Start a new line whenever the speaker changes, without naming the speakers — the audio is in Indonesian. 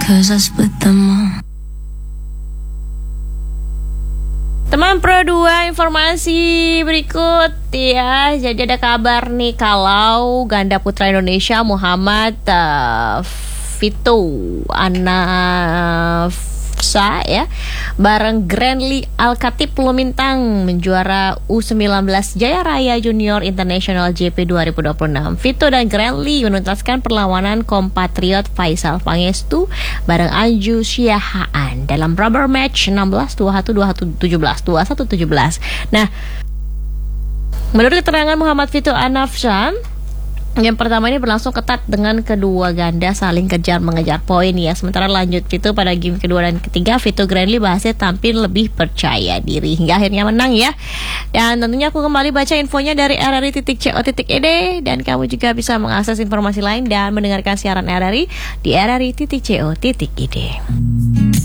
'cause I split them all.
Teman Pro 2, informasi berikut ya. Jadi ada kabar nih kalau ganda putra Indonesia Muhammad Vito Anafsa ya bareng Grandly Alkatip Lumintang menjuara U19 Jaya Raya Junior International JP 2026. Vito dan Grandly menuntaskan perlawanan kompatriot Faisal Pangestu bareng Anju Syiahaan dalam rubber match 16, 21, 21, 17, 21, 17. Nah, menurut keterangan Muhammad Vito Anafsa, yang pertama ini berlangsung ketat dengan kedua ganda saling kejar mengejar poin ya. Sementara lanjut Vito pada game kedua dan ketiga, Vito Grandly bahasnya tampil lebih percaya diri hingga akhirnya menang ya. Dan tentunya aku kembali baca infonya dari rri.co.id, dan kamu juga bisa mengakses informasi lain dan mendengarkan siaran RRI di rri.co.id.